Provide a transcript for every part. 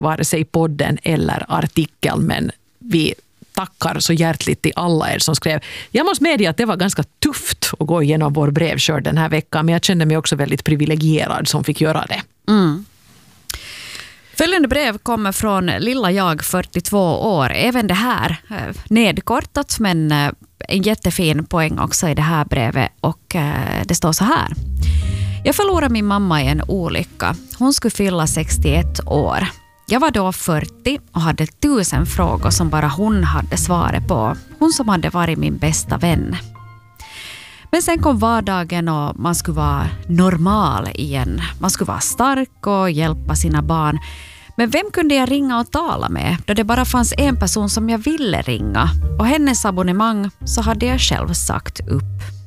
vare sig podden eller artikeln, men vi tackar så hjärtligt till alla er som skrev. Jag måste medge att det var ganska tufft att gå igenom vår brevskörd den här veckan, men jag kände mig också väldigt privilegierad som fick göra det. Följande brev kommer från lilla jag, 42 år. Även det här nedkortat, men en jättefin poäng också i det här brevet. Och det står så här. Jag förlorade min mamma i en olycka. Hon skulle fylla 61 år. Jag var då 40 och hade 1000 frågor som bara hon hade svaret på. Hon som hade varit min bästa vän. Men sen kom vardagen och man skulle vara normal igen. Man skulle vara stark och hjälpa sina barn. Men vem kunde jag ringa och tala med då det bara fanns en person som jag ville ringa? Och hennes abonnemang så hade jag själv sagt upp.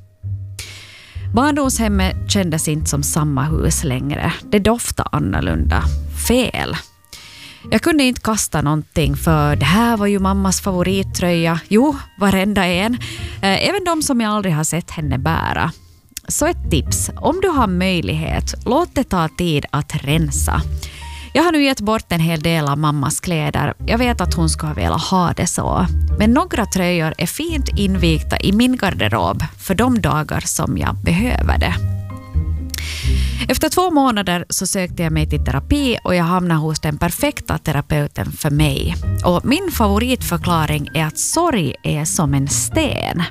Barndomshemmet kändes inte som samma hus längre. Det doftade annorlunda. Fel. Jag kunde inte kasta någonting för det här var ju mammas favorittröja. Jo, varenda en. Även de som jag aldrig har sett henne bära. Så ett tips. Om du har möjlighet, låt det ta tid att rensa. Jag har nu gett bort en hel del av mammas kläder. Jag vet att hon skulle ha velat ha det så. Men några tröjor är fint invikta i min garderob för de dagar som jag behöver det. Efter 2 månader så sökte jag mig till terapi och jag hamnade hos den perfekta terapeuten för mig. Och min favoritförklaring är att sorg är som en sten.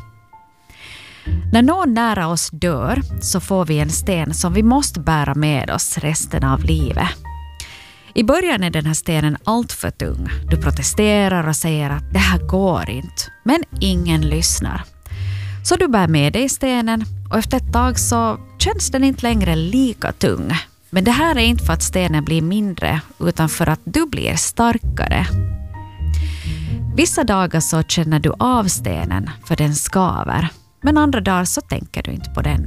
När någon nära oss dör så får vi en sten som vi måste bära med oss resten av livet. I början är den här stenen allt för tung. Du protesterar och säger att det här går inte. Men ingen lyssnar. Så du bär med dig stenen och efter ett tag så känns den inte längre lika tung. Men det här är inte för att stenen blir mindre utan för att du blir starkare. Vissa dagar så känner du av stenen för den skaver. Men andra dagar så tänker du inte på den.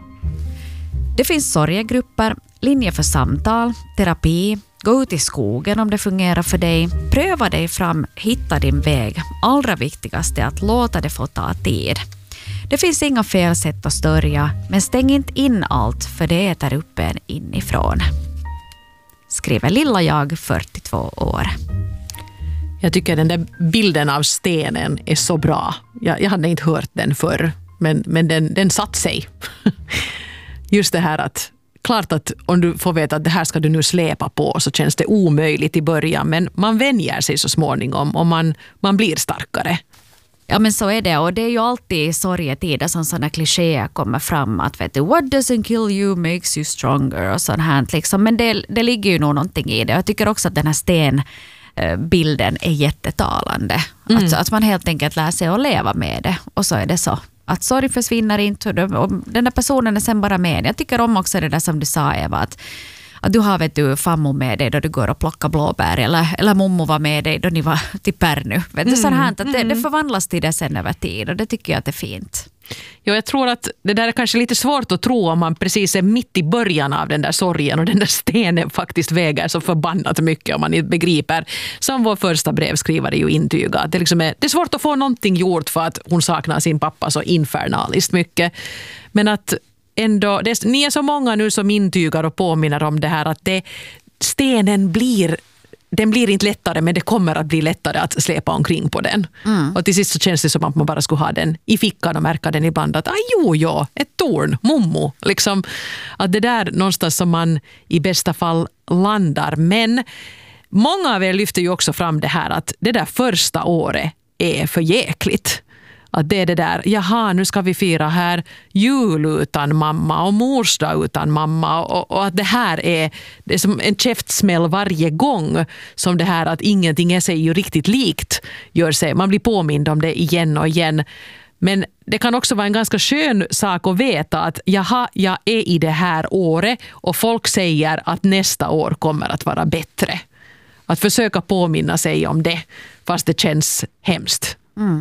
Det finns sorgegrupper, linjer för samtal, terapi. Gå ut i skogen om det fungerar för dig. Pröva dig fram, hitta din väg. Allra viktigast är att låta det få ta tid. Det finns inga fel sätt att sörja, men stäng inte in allt för det äter upp en inifrån. Skriver lilla jag, 42 år. Jag tycker den där bilden av stenen är så bra. Jag hade inte hört den förr, men den satt sig. Just det här att klart att om du får veta att det här ska du nu släpa på så känns det omöjligt i början, men man vänjer sig så småningom och man blir starkare. Ja, men så är det, och det är ju alltid i sorgetider som sådana klichéer kommer fram att vet du, what doesn't kill you makes you stronger och sånt här liksom. Men det ligger ju nog någonting i det. Jag tycker också att den här stenbilden är jättetalande. Att man helt enkelt lär sig att leva med det, och så är det så. Att sorg försvinner inte och den där personen är sen bara med. Jag tycker om också det där som du sa, Eva, att du har vet du fammo med dig då du går och plockar blåbär eller mommo var med dig då ni var till Pärnu. Vet du, så här, att det förvandlas till det sen över tid och det tycker jag att det är fint. Ja, jag tror att det där är kanske lite svårt att tro om man precis är mitt i början av den där sorgen och den där stenen faktiskt väger så förbannat mycket om man inte begriper. Som vår första brevskrivare ju intygar. Att det är svårt att få någonting gjort för att hon saknar sin pappa så infernaliskt mycket. Men att ändå, ni är så många nu som intygar och påminner om det här att stenen blir inte lättare, men det kommer att bli lättare att släpa omkring på den. Och till sist så känns det som att man bara skulle ha den i fickan och märka den ibland att ett torn, mommo. Liksom, att det där någonstans som man i bästa fall landar. Men många av er lyfter ju också fram det här att det där första året är för jäkligt. Att det är det där, nu ska vi fira här jul utan mamma och morsdag utan mamma och att det här är som en käftsmäll varje gång som det här att ingenting är sig ju riktigt likt gör sig. Man blir påmind om det igen och igen. Men det kan också vara en ganska skön sak att veta att jag är i det här året och folk säger att nästa år kommer att vara bättre. Att försöka påminna sig om det fast det känns hemskt.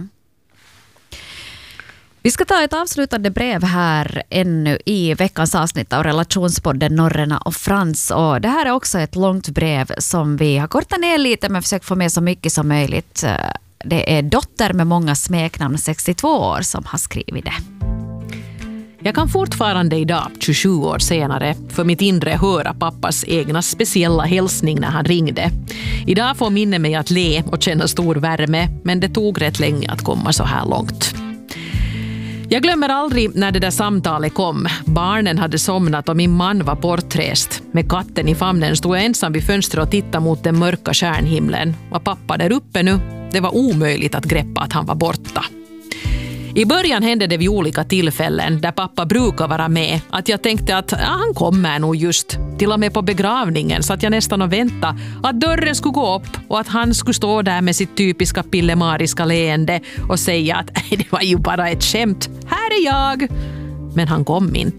Vi ska ta ett avslutande brev här ännu i veckans avsnitt av relationspodden Norrena och Frans. Och det här är också ett långt brev som vi har kortat ner lite men försökt få med så mycket som möjligt. Det är dotter med många smeknamn, 62 år, som har skrivit det. Jag kan fortfarande idag, 27 år senare, för mitt inre höra pappas egna speciella hälsning när han ringde. Idag får minne mig att le och känna stor värme, men det tog rätt länge att komma så här långt. Jag glömmer aldrig när det där samtalet kom. Barnen hade somnat och min man var bortrest. Med katten i famnen stod jag ensam vid fönstret och tittade mot den mörka stjärnhimlen. Var pappa där uppe nu? Det var omöjligt att greppa att han var borta. I början hände det vid olika tillfällen där pappa brukar vara med att jag tänkte att han kommer nog just. Till och med på begravningen så att jag nästan och väntade att dörren skulle gå upp och att han skulle stå där med sitt typiska pillemariska leende och säga att det var ju bara ett skämt. Här är jag! Men han kom inte.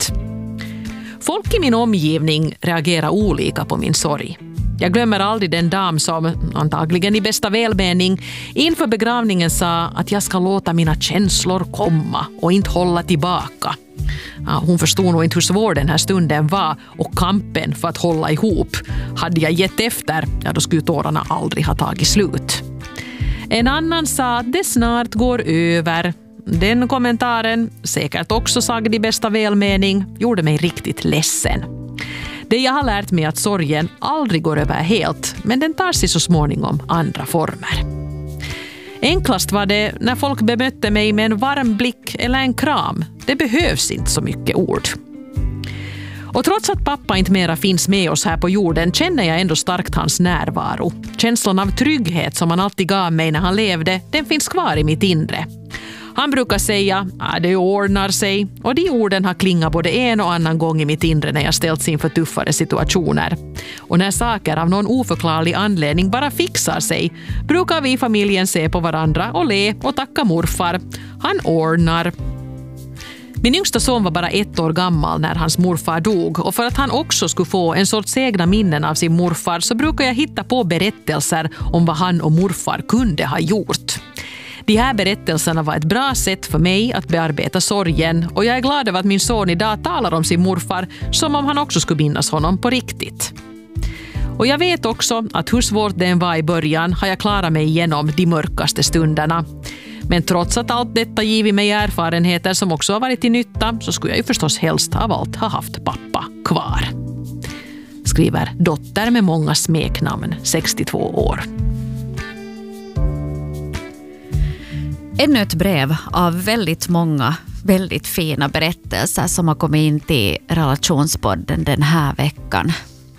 Folk i min omgivning reagerar olika på min sorg. Jag glömmer aldrig den dam som, antagligen i bästa välmening, inför begravningen sa att jag ska låta mina känslor komma och inte hålla tillbaka. Ja, hon förstod nog inte hur svår den här stunden var och kampen för att hålla ihop. Hade jag gett efter, ja, då skulle tårarna aldrig ha tagit slut. En annan sa att det snart går över. Den kommentaren, säkert också sagd i bästa välmening, gjorde mig riktigt ledsen. Det jag har lärt mig att sorgen aldrig går över helt, men den tar sig så småningom andra former. Enklast var det när folk bemötte mig med en varm blick eller en kram. Det behövs inte så mycket ord. Och trots att pappa inte mera finns med oss här på jorden känner jag ändå starkt hans närvaro. Känslan av trygghet som han alltid gav mig när han levde, den finns kvar i mitt inre. Han brukar säga att det ordnar sig, och de orden har klingat både en och annan gång i mitt inre när jag ställts inför tuffare situationer. Och när saker av någon oförklarlig anledning bara fixar sig brukar vi i familjen se på varandra och le och tacka morfar. Han ordnar. Min yngsta son var bara 1 år gammal när hans morfar dog, och för att han också skulle få en sorts egna minnen av sin morfar så brukar jag hitta på berättelser om vad han och morfar kunde ha gjort. De här berättelserna var ett bra sätt för mig att bearbeta sorgen, och jag är glad över att min son idag talar om sin morfar som om han också skulle minnas honom på riktigt. Och jag vet också att hur svårt det än var i början har jag klarat mig igenom de mörkaste stunderna. Men trots att allt detta givit mig erfarenheter som också har varit till nytta så skulle jag ju förstås helst av allt ha haft pappa kvar. Skriver dotter med många smeknamn, 62 år. Ännu ett brev av väldigt många väldigt fina berättelser som har kommit in till Relationspodden den här veckan.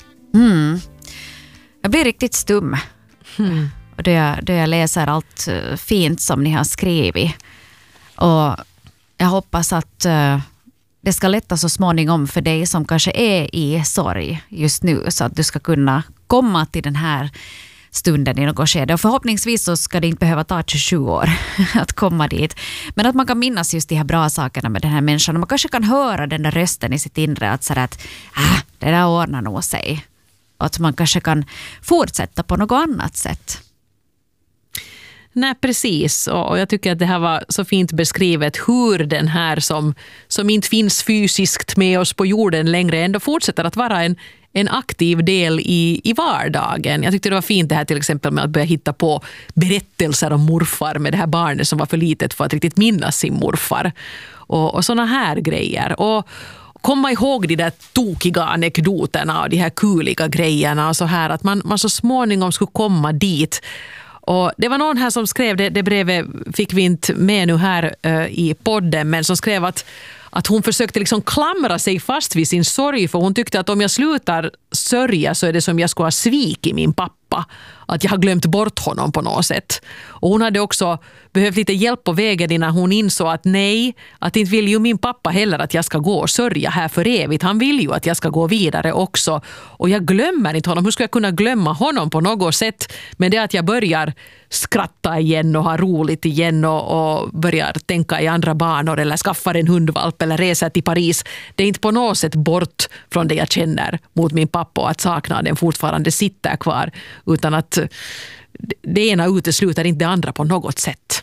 Jag blir riktigt stum. Och då jag läser allt fint som ni har skrivit. Och jag hoppas att det ska lätta så småningom för dig som kanske är i sorg just nu, så att du ska kunna komma till den här stunden i något skede. Och förhoppningsvis så ska det inte behöva ta 27 år att komma dit. Men att man kan minnas just de här bra sakerna med den här människan. Och man kanske kan höra den där rösten i sitt inre att säga att det där ordnar nog sig. Och att man kanske kan fortsätta på något annat sätt. Nej, precis. Och jag tycker att det här var så fint beskrivet hur den här som inte finns fysiskt med oss på jorden längre ändå fortsätter att vara en aktiv del i vardagen. Jag tyckte det var fint det här till exempel med att börja hitta på berättelser om morfar med det här barnet som var för litet för att riktigt minnas sin morfar. Och såna här grejer. Och komma ihåg de där tokiga anekdoterna och de här kuliga grejerna och så här, att man så småningom skulle komma dit. Och det var någon här som skrev, det brevet fick vi inte med nu här i podden, men som skrev att hon försökte liksom klamra sig fast vid sin sorg, för hon tyckte att om jag slutar sörja så är det som jag skulle ha svikit min pappa. Att jag har glömt bort honom på något sätt. Och hon hade också behövt lite hjälp på vägen innan hon insåg att nej, att inte vill ju min pappa heller att jag ska gå och sörja här för evigt. Han vill ju att jag ska gå vidare också. Och jag glömmer inte honom. Hur ska jag kunna glömma honom på något sätt? Men det är att jag börjar skratta igen och ha roligt igen och börjar tänka i andra banor eller skaffar en hundvalp eller reser till Paris. Det är inte på något sätt bort från det jag känner mot min pappa och att saknaden fortfarande sitter kvar, utan att det ena utesluter inte det andra på något sätt.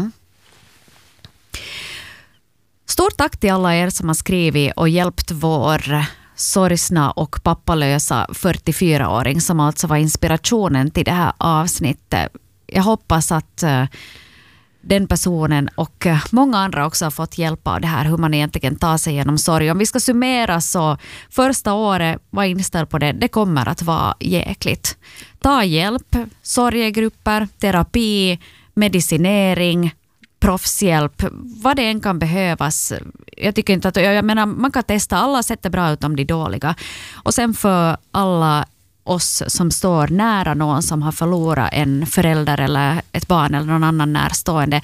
Stort tack till alla er som har skrivit och hjälpt vår sorgsna och pappalösa 44-åring som alltså var inspirationen till det här avsnittet. Jag hoppas att den personen och många andra också har fått hjälp av det här, hur man egentligen tar sig igenom sorg. Om vi ska summera så första året var inställd på det kommer att vara jäkligt. Ta hjälp, sorgegrupper, terapi, medicinering, proffshjälp, vad det än kan behövas. Jag tycker inte att, jag menar, man kan testa, alla sätt är bra utom de dåliga. Och sen för alla oss som står nära någon som har förlorat en förälder eller ett barn eller någon annan närstående,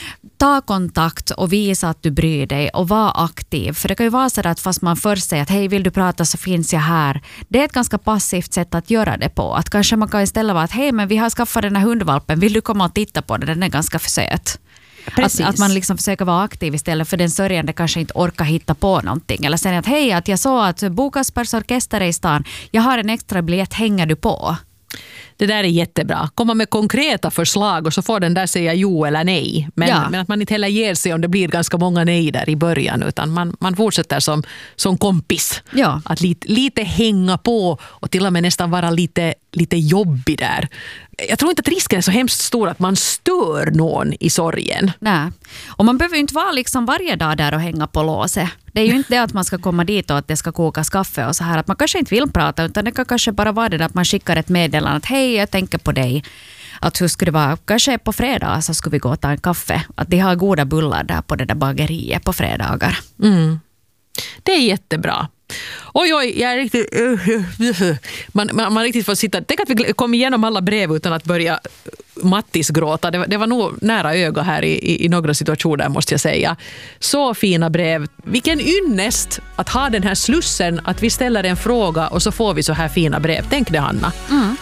ta kontakt och visa att du bryr dig och var aktiv. För det kan ju vara så att fast man först säger att hej, vill du prata så finns jag här. Det är ett ganska passivt sätt att göra det på. Att kanske man kan istället vara att hej, men vi har skaffat den här hundvalpen, vill du komma och titta på den? Den är ganska för söt. Att man liksom försöker vara aktiv istället för den sörjande kanske inte orkar hitta på någonting. Eller säga att hej, att jag såg att Bo Kaspers Orkester är i stan. Jag har en extra biljett, hänger du på? Det där är jättebra. Komma med konkreta förslag och så får den där säga jo eller nej. Men att man inte heller ger sig om det blir ganska många nej där i början, utan man fortsätter som kompis. Ja. Att lite hänga på och till och med nästan vara lite jobbig där. Jag tror inte att risken är så hemskt stor att man stör någon i sorgen. Nej. Och man behöver ju inte vara liksom varje dag där och hänga på låset. Det är ju inte det att man ska komma dit och att det ska kokas kaffe och så här. Att man kanske inte vill prata, utan det kan kanske bara vara det att man skickar ett meddelande att hej, jag tänker på dig. Att hur skulle det vara? Kanske på fredag så skulle vi gå och ta en kaffe. Att de har goda bullar där på det där bageriet på fredagar. Mm. Det är jättebra. Oj, jag är riktigt... Man riktigt får sitta... Tänk att vi kom igenom alla brev utan att börja Mattis gråta. Det var nog nära öga här i några situationer, måste jag säga. Så fina brev. Vilken ynnest att ha den här slussen, att vi ställer en fråga och så får vi så här fina brev. Tänk det, Hanna. Mm.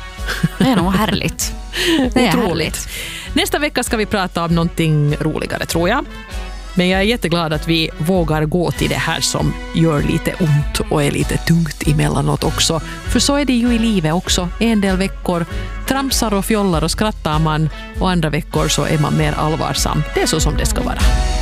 Det är nog härligt. Det är härligt. Nästa vecka ska vi prata om någonting roligare, tror jag. Men jag är jätteglad att vi vågar gå till det här som gör lite ont och är lite tungt emellanåt också. För så är det ju i livet också. En del veckor tramsar och fjollar och skrattar man, och andra veckor så är man mer allvarsam. Det är så som det ska vara.